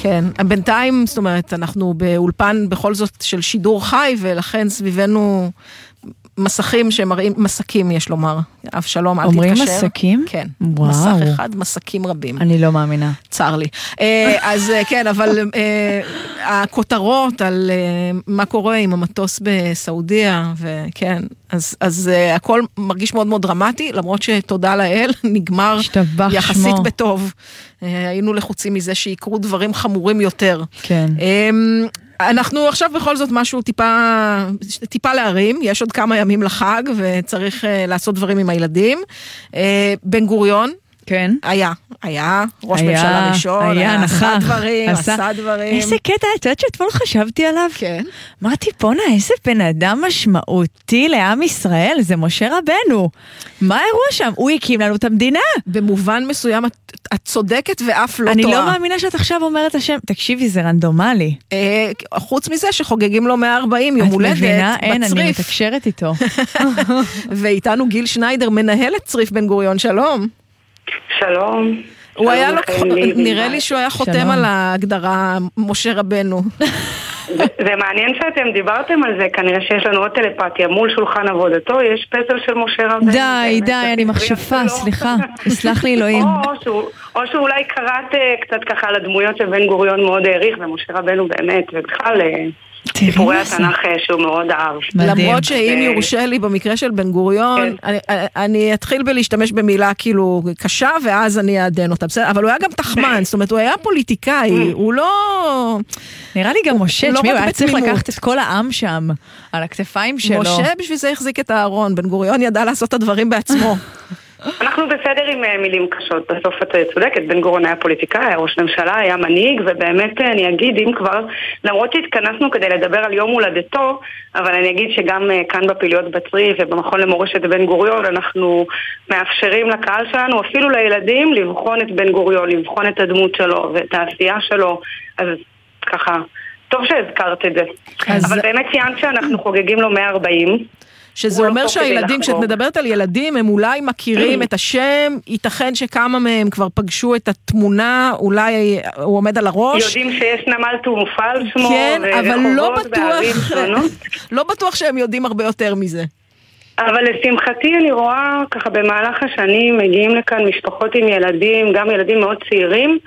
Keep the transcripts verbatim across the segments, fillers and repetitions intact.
כן, בינתיים, זאת אומרת, אנחנו באולפן בכל זאת של שידור חי, ולכן סביבנו מסכים שמראים, מסכים יש לומר, אף שלום, אל תתקשר. אומרים מסכים? כן, וואו. מסך אחד, מסכים רבים. אני לא מאמינה. צר לי. אז כן, אבל הכותרות על מה קורה עם המטוס בסעודיה, וכן, אז, אז הכל מרגיש מאוד מאוד דרמטי, למרות שתודה לאל, נגמר יחסית שמו. בטוב. היינו לחוצים מזה שיקרו דברים חמורים יותר. כן. אנחנו עכשיו בכל זאת משהו טיפה, טיפה להרים, יש עוד כמה ימים לחג וצריך לעשות דברים עם הילדים. בן גוריון, כן. היה, היה, ראש היה, ממשלה ראשון, היה, עשה דברים, עשה, עשה דברים. איזה קטע, את יודעת שאתמול חשבתי עליו? כן. אמרתי, פונה, איזה בן אדם משמעותי לעם ישראל, זה משה רבנו. מה האירוע שם? הוא הקים לנו את המדינה. במובן מסוים, את, את צודקת ואף לא אני טועה. אני לא מאמינה שאת עכשיו אומרת השם, תקשיבי, זה רנדומלי. אה, חוץ מזה שחוגגים לו מאה וארבעים יום הולדת, בצריף. את מבינה? אין, אני מתקשרת איתו. ואיתנו גיל שניידר, מנהל את צריף בן גוריון, שלום. שלום. הוא היה לו, נראה לי שהוא היה חותם על ההגדרה משה רבנו. זה מעניין שאתם דיברתם על זה, כנראה שיש לנו עוד טלפתיה, מול שולחן עבודתו יש פסל של משה רבנו. די, די, אני מחשפה, סליחה, תסלח לי אלוהים. או שאולי קראת קצת ככה לדמויות שבן גוריון מאוד העריך, ומשה רבנו באמת, ובכלל סיפורי התנ"ך שהוא מאוד אהב. למרות שאם יורשה לי במקרה של בן גוריון, אני אתחיל בלהשתמש במילה כאילו קשה, ואז אני אעדן אותה, בסדר? אבל הוא היה גם תחמן, זאת אומרת, הוא היה פוליטיקאי, הוא לא... נראה לי גם משה, תשמעי, הוא היה צריך לקחת את כל העם שם, על הכתפיים שלו. משה בשביל זה החזיק את הארון, בן גוריון ידע לעשות את הדברים בעצמו. אנחנו בסדר עם מילים קשות, בסוף את צודקת, בן גוריון היה פוליטיקאי, היה ראש ממשלה, היה מנהיג, ובאמת אני אגיד, אם כבר, למרות שהתכנסנו כדי לדבר על יום הולדתו, אבל אני אגיד שגם כאן בפעילויות בצריף ובמכון למורשת בן גוריון, אנחנו מאפשרים לקהל שלנו, אפילו לילדים, לבחון את בן גוריון, לבחון את הדמות שלו ואת העשייה שלו, אז ככה, טוב שהזכרת את זה. אז... אבל באמת ציינת שאנחנו חוגגים לו מאה וארבעים, שזה אומר שהילדים, כשאת מדברת על ילדים, הם אולי מכירים את השם, ייתכן שכמה מהם כבר פגשו את התמונה, אולי הוא עומד על הראש. יודעים שיש נמל תעופה על שמו, כן, אבל לא בטוח, לא בטוח שהם יודעים הרבה יותר מזה. אבל לשמחתי אני רואה ככה במהלך השנים, מגיעים לכאן משפחות עם ילדים, גם ילדים מאוד צעירים,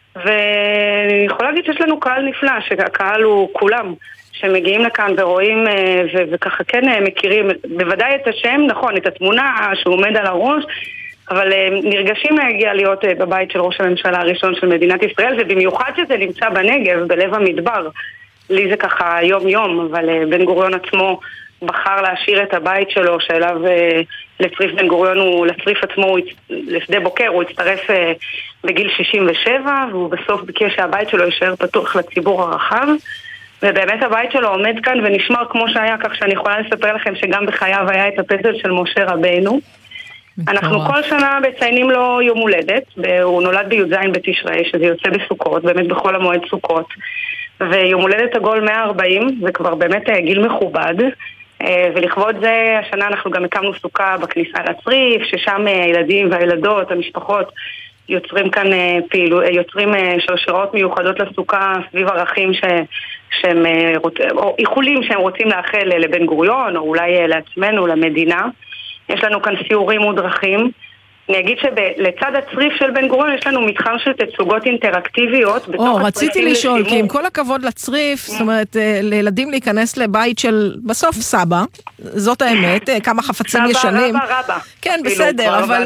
ואני יכולה להגיד שיש לנו קהל נפלא, שהקהל הוא כולם. שמגיעים לכאן ורואים ו- וככה כן מכירים בוודאי את השם, נכון, את התמונה שהוא עומד על הראש, אבל נרגשים להגיע להיות בבית של ראש הממשלה הראשון של מדינת ישראל, ובמיוחד שזה נמצא בנגב, בלב המדבר. לי זה ככה יום יום, אבל בן גוריון עצמו בחר להשאיר את הבית שלו, שאליו לצריף בן גוריון, הוא, לצריף עצמו, לשדה בוקר, הוא הצטרף בגיל שישים ושבע, והוא בסוף ביקש שהבית שלו יישאר פתוח לציבור הרחב. ובאמת הבית שלו עומד כאן ונשמר כמו שהיה, כך שאני יכולה לספר לכם שגם בחייו היה את הפסל של משה רבנו. אנחנו כל שנה מציינים לו יום הולדת, הוא נולד בי"ז בתשרי, שזה יוצא בסוכות, באמת בכל המועד סוכות. ויום הולדת עגול מאה וארבעים, זה כבר באמת גיל מכובד, ולכבוד זה השנה אנחנו גם הקמנו סוכה בכניסה לצריף, ששם הילדים והילדות, המשפחות, יוצרים כאן פעילו, יוצרים שרשרות מיוחדות לסוכה סביב ערכים ש, שהם, או איחולים שהם רוצים לאחל לבן גוריון, או אולי לעצמנו, למדינה. יש לנו כאן סיורים ודרכים. אני אגיד שלצד הצריף של בן גוריון יש לנו מתחם של תצוגות אינטראקטיביות. או, רציתי לשאול, כי עם כל הכבוד לצריף, זאת אומרת, לילדים להיכנס לבית של, בסוף סבא, זאת האמת, כמה חפצים ישנים. סבא, רבא, רבא. כן, בסדר, אבל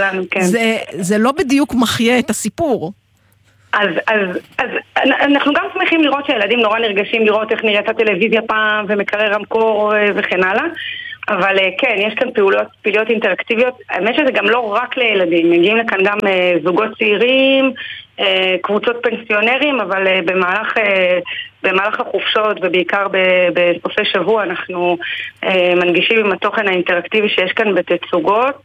זה לא בדיוק מחיה את הסיפור. אז, אז, אז אנחנו גם שמחים לראות שהילדים נורא נרגשים לראות איך נראית הטלוויזיה פעם ומקרר המקור וכן הלאה. אבל כן, יש כאן פעולות, פעילויות אינטראקטיביות. האמת שזה גם לא רק לילדים, מגיעים לכאן גם זוגות צעירים, קבוצות פנסיונרים, אבל במהלך, במהלך החופשות ובעיקר בסופי שבוע אנחנו מנגישים עם התוכן האינטראקטיבי שיש כאן בתצוגות,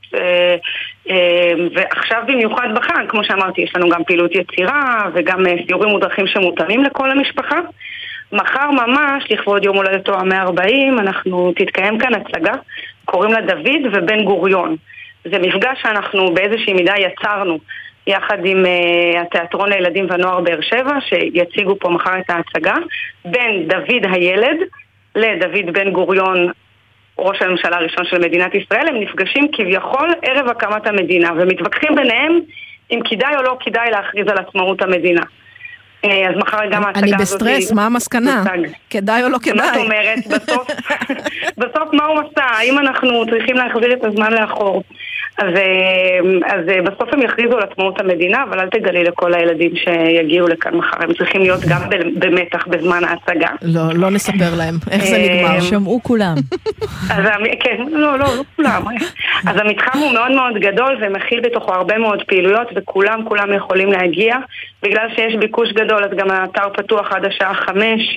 ועכשיו במיוחד בחג, כמו שאמרתי, יש לנו גם פעילות יצירה וגם סיורים ודרכים שמותאמים לכל המשפחה. מחר ממש, לכבוד יום הולדתו ה-מאה וארבעים, אנחנו תתקיים כאן הצגה, קוראים לה דוד ובן גוריון. זה מפגש שאנחנו באיזושהי מידה יצרנו יחד עם uh, התיאטרון לילדים ונוער באר שבע, שיציגו פה מחר את ההצגה, בין דוד הילד לדוד בן גוריון, ראש הממשלה הראשון של מדינת ישראל. הם נפגשים כביכול ערב הקמת המדינה, ומתווכחים ביניהם אם כדאי או לא כדאי להכריז על עצמאות המדינה. אז מחר גם ההצגה אני הזאת... אני בסטרס, מה המסקנה? כדאי או לא כדאי? מה את אומרת? בסוף, בסוף מה הוא מסע? האם אנחנו צריכים להחזיר את הזמן לאחור? אז, אז בסוף הם יכריזו על עצמאות המדינה, אבל אל תגלי לכל הילדים שיגיעו לכאן מחר. הם צריכים להיות גם במתח בזמן ההצגה. לא, לא נספר להם. איך זה נגמר? שמעו כולם. אז, כן, לא, לא, לא כולם. אז המתחם הוא מאוד מאוד גדול ומכיל בתוכו הרבה מאוד פעילויות, וכולם, כולם יכולים להגיע. בגלל שיש ביקוש גדול, אז גם האתר פתוח עד השעה חמש.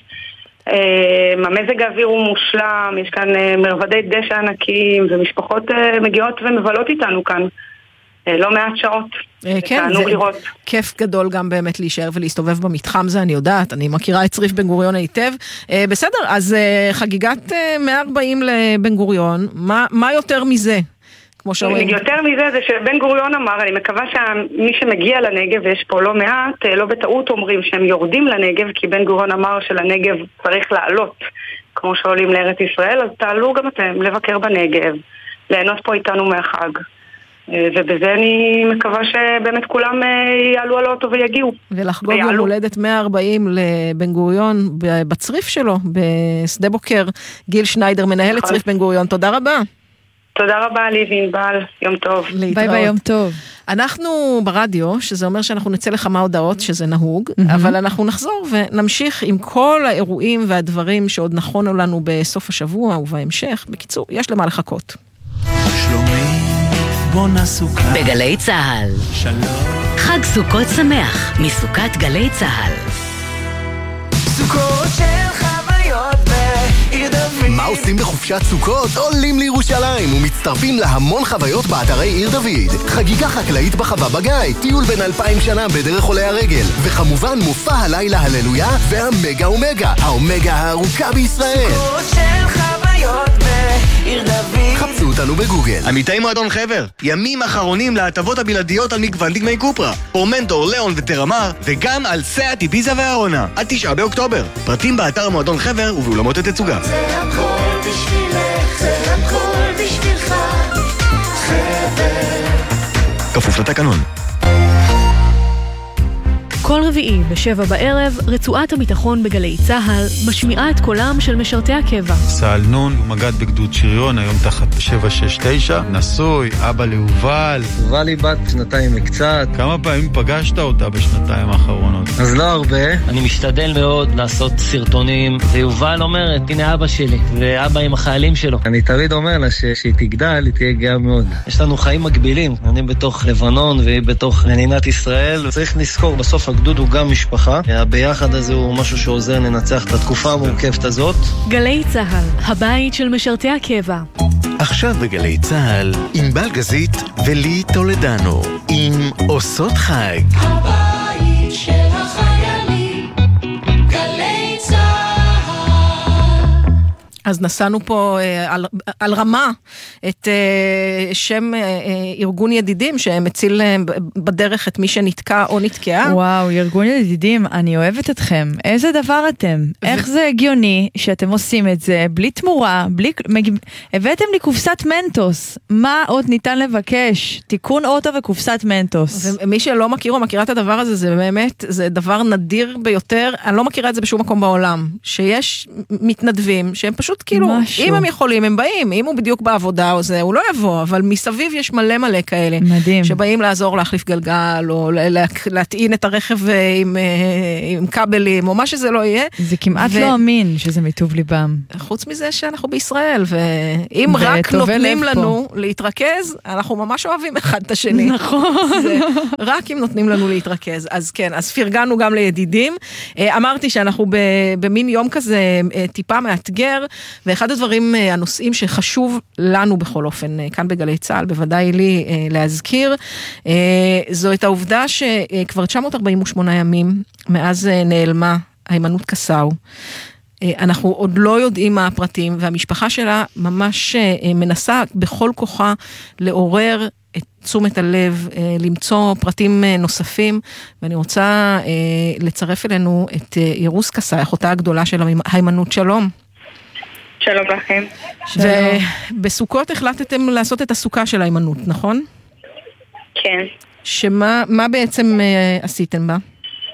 המזג האוויר הוא מושלם, יש כאן מרבדי דשא ענקיים, ומשפחות מגיעות ומבלות איתנו כאן לא מעט שעות. כן, זה כיף גדול גם באמת להישאר ולהסתובב במתחם זה, אני יודעת, אני מכירה את צריף בן גוריון היטב. בסדר, אז חגיגת מאה וארבעים לבן גוריון, מה יותר מזה? יותר מזה זה שבן גוריון אמר, אני מקווה שמי שמגיע לנגב, ויש פה לא מעט, לא בטעות אומרים שהם יורדים לנגב, כי בן גוריון אמר שלנגב צריך לעלות, כמו שעולים לארץ ישראל, אז תעלו גם אתם לבקר בנגב, ליהנות פה איתנו מהחג. ובזה אני מקווה שבאמת כולם יעלו על אוטו ויגיעו. ולחגוג יום הולדת מאה וארבעים לבן גוריון בצריף שלו, בשדה בוקר. גיל שניידר, מנהל את צריף בן גוריון, תודה רבה. תודה רבה לי וענבל, יום טוב. ביי ביי, יום טוב. אנחנו ברדיו, שזה אומר שאנחנו נצא לכמה הודעות, שזה נהוג, אבל אנחנו נחזור ונמשיך עם כל האירועים והדברים שעוד נכונו לנו בסוף השבוע ובהמשך. בקיצור, יש למה לחכות. שלומי, בונה סוכה. בגלי צהל. שלום. חג סוכות שמח, מסוכת גלי צהל. סוכות של חוויות בעיר דוד. מה עושים בחופשת סוכות? עולים לירושלים ומצטרפים להמון חוויות באתרי עיר דוד. חגיגה חקלאית בחווה בגיא, טיול בין אלפיים שנה בדרך עולי הרגל, וכמובן מופע הלילה הללויה והמגה אומגה, האומגה הארוכה בישראל. סוכות של חוויות בעיר דוד. חפשו אותנו בגוגל. עמיתי מועדון חבר, ימים אחרונים להטבות הבלעדיות על מגוון דגמי קופרה, פורמנטור, ליאון וטרמר, וגם על סאט, איביזה והארונה, עד תשעה באוקטובר. פרטים באתר מועדון חבר ובאולמות התצוגה. זה הכל בשבילך, זה הכל בשבילך, חבר. כפוף לתקנון. כל רביעי בשבע בערב, רצועת הביטחון בגלי צהל משמיעה את קולם של משרתי הקבע. סל נון, מגד בגדוד שריון, היום תחת שבע שש תשע, נשוי, אבא ליובל. יובל היא בת שנתיים וקצת. כמה פעמים פגשת אותה בשנתיים האחרונות? אז לא הרבה. אני משתדל מאוד לעשות סרטונים, ויובל אומרת, הנה אבא שלי, ואבא עם החיילים שלו. אני תמיד אומר לה שהיא תגדל, היא תהיה גאה מאוד. יש לנו חיים מקבילים, אני בתוך לבנון והיא בתוך מדינת ישראל, צריך לזכור בסוף הגדוד הוא גם משפחה. הביחד הזה הוא משהו שעוזר לנצח את התקופה המורכבת הזאת. גלי צהל, הבית של משרתי הקבע. עכשיו בגלי צהל, עם בלגזית ולי טולדנו, עם עושות חג. הבית של החיילים, גלי צהל. אז נסענו פה אה, על, על רמה את אה, שם אה, ארגון ידידים שמציל אה, בדרך את מי שנתקע או נתקעה. וואו, ארגון ידידים, אני אוהבת אתכם. איזה דבר אתם? ו... איך זה הגיוני שאתם עושים את זה בלי תמורה, בלי... מג... הבאתם לי קופסת מנטוס. מה עוד ניתן לבקש? תיקון אוטו וקופסת מנטוס. ומי שלא מכיר או מכירה את הדבר הזה, זה באמת, זה דבר נדיר ביותר. אני לא מכירה את זה בשום מקום בעולם. שיש מתנדבים שהם פשוט כאילו, משהו. אם הם יכולים, הם באים. אם הוא בדיוק בעבודה או זה, הוא לא יבוא, אבל מסביב יש מלא מלא כאלה. מדהים. שבאים לעזור להחליף גלגל, או לה, להטעין את הרכב עם, עם כבלים, או מה שזה לא יהיה. זה כמעט ו... לא אמין שזה מטוב ליבם. חוץ מזה שאנחנו בישראל, ואם רק נותנים לנו פה. להתרכז, אנחנו ממש אוהבים אחד את השני. נכון. זה, רק אם נותנים לנו להתרכז. אז כן, אז פרגנו גם לידידים. אמרתי שאנחנו במין יום כזה טיפה מאתגר, ואחד הדברים, הנושאים שחשוב לנו בכל אופן, כאן בגלי צהל, בוודאי לי להזכיר, זו את העובדה שכבר תשע מאות ארבעים ושמונה ימים, מאז נעלמה היימנוט קסאו, אנחנו עוד לא יודעים מה הפרטים, והמשפחה שלה ממש מנסה בכל כוחה לעורר את תשומת הלב, למצוא פרטים נוספים, ואני רוצה לצרף אלינו את ירוס קסאו, אחותה הגדולה של היימנוט. שלום. שלום לכם. ובסוכות החלטתם לעשות את הסוכה של היימנוט, נכון? כן. שמה מה בעצם עשיתם בה?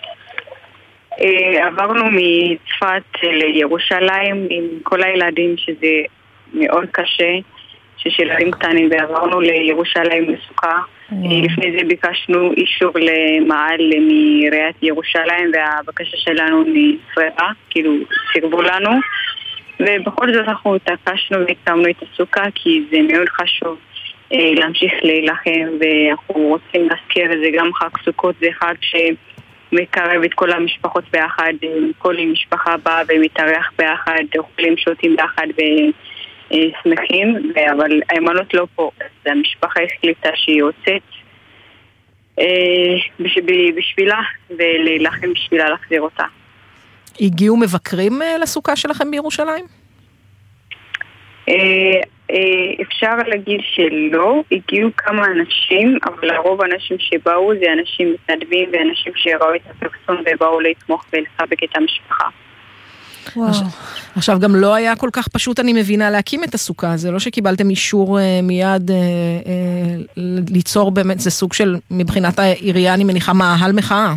עברנו מצפת לירושלים עם כל הילדים, שזה מאוד קשה, שיש ילדים קטנים, ועברנו לירושלים לסוכה. לפני זה ביקשנו אישור למעל מעיריית ירושלים, והבקשה שלנו נפרדה, כאילו סירבו לנו, ובכל זאת אנחנו התעקשנו והקמנו את הסוכה, כי זה מאוד חשוב להמשיך להילחם, ואנחנו רוצים להזכיר את זה. גם חג סוכות זה חג שמקרב את כל המשפחות ביחד, כל משפחה באה ומתארח ביחד, אוכלים שותים ביחד ושמחים, אבל היימנוט לא פה, אז המשפחה החליטה שהיא יוצאת בשבילה ולהילחם בשבילה להחזיר אותה. הגיעו מבקרים לסוכה שלכם בירושלים? אפשר להגיד שלא, הגיעו כמה אנשים, אבל הרוב האנשים שבאו זה אנשים מתנדבים ואנשים שראו את הפרסום ובאו לתמוך ולחבק את המשפחה. עכשיו גם לא היה כל כך פשוט, אני מבינה, להקים את הסוכה, זה לא שקיבלתם אישור מיד ליצור, באמת זה סוג של, מבחינת העירייה אני מניחה, מאהל מחאה.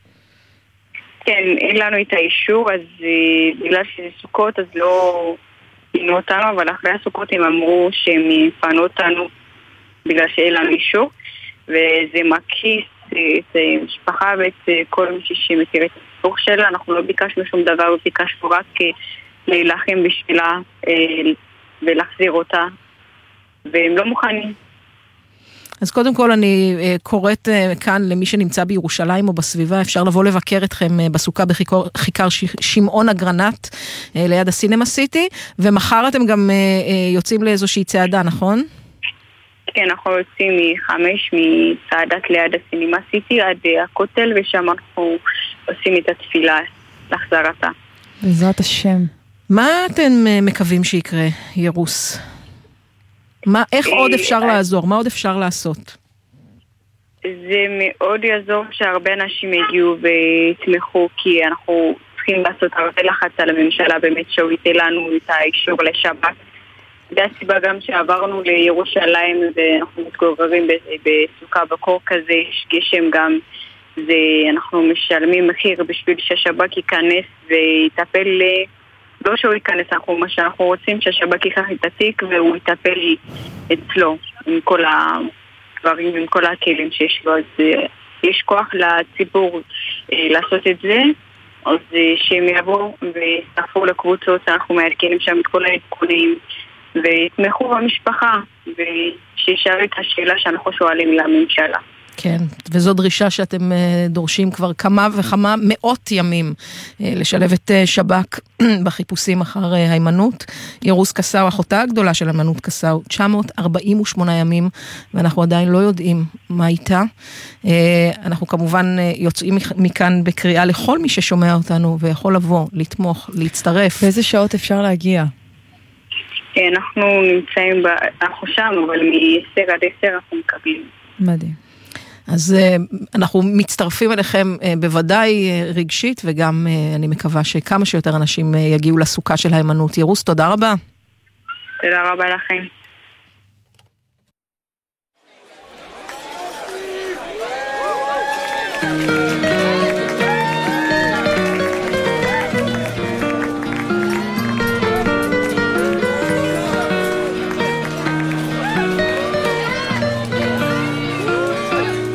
כן, אין לנו את האישור, אז בגלל שזה סוכות אז לא פינו אותנו, אבל אחרי הסוכות הם אמרו שהם יפנו אותנו בגלל שאין לנו אישור, וזה מקיס את המשפחה ואת כל מי שמכיר את הסיפור שלה. אנחנו לא ביקשנו שום דבר, ביקשנו רק להילחם בשבילה ולהחזיר אותה, והם לא מוכנים. אז קודם כל אני קוראת כאן למי שנמצא בירושלים או בסביבה, אפשר לבוא לבקר אתכם בסוכה בכיכר שמעון אגרנט ליד הסינמה סיטי, ומחר אתם גם יוצאים לאיזושהי צעדה, נכון? כן, אנחנו יוצאים מחמש מצעדת ליד הסינמה סיטי עד הכותל, ושם אנחנו עושים את התפילה להחזרתה. בעזרת השם. מה אתם מקווים שיקרה, ירוס? מה, איך עוד אפשר לעזור? מה עוד אפשר לעשות? זה מאוד יעזור שהרבה אנשים הגיעו ויתמכו, כי אנחנו צריכים לעשות הרבה לחץ על הממשלה, באמת שהוא ייתן לנו את האישור לשבת. זה הסיבה גם שעברנו לירושלים ואנחנו מתגוררים בסוכה בקור כזה, יש גשם גם, זה, אנחנו משלמים מחיר בשביל שהשב"כ ייכנס ויטפל, לא שהוא ייכנס, אנחנו, מה שאנחנו רוצים שהשב"כ ייקח את התיק והוא יטפל אצלו עם כל הדברים, עם כל הכלים שיש לו. אז יש כוח לציבור לעשות את זה, אז שהם יבואו ויסתפו לקבוצות, אנחנו מעדכנים שם את כל העדכונים ויתמכו במשפחה ושישאלו את השאלה שאנחנו שואלים לממשלה. כן, וזו דרישה שאתם דורשים כבר כמה וכמה מאות ימים לשלב את שב"כ בחיפושים אחר היימנוט. ירוס קסאו, אחותה הגדולה של היימנוט קסאו, תשע מאות ארבעים ושמונה ימים, ואנחנו עדיין לא יודעים מה איתה. אנחנו כמובן יוצאים מכאן בקריאה לכל מי ששומע אותנו ויכול לבוא, לתמוך, להצטרף. באיזה שעות אפשר להגיע? אנחנו נמצאים, אנחנו שם, אבל מ-עשר עד עשר אנחנו מקבלים. מדהים. אז אנחנו מצטרפים אליכם בוודאי רגשית, וגם אני מקווה שכמה שיותר אנשים יגיעו לסוכה של היימנוט. ירוס, תודה רבה. תודה רבה לכם. Thank you.